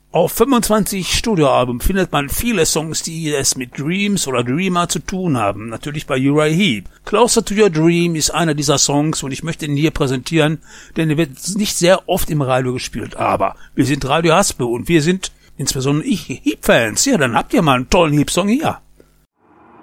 Auf 25 Studioalben findet man viele Songs, die es mit Dreams oder Dreamer zu tun haben. Natürlich bei Uriah Heep. Closer to Your Dream ist einer dieser Songs und ich möchte ihn hier präsentieren, denn er wird nicht sehr oft im Radio gespielt. Aber wir sind Radio Haspe und wir sind insbesondere Heep-Fans. Ja, dann habt ihr mal einen tollen Heep-Song hier.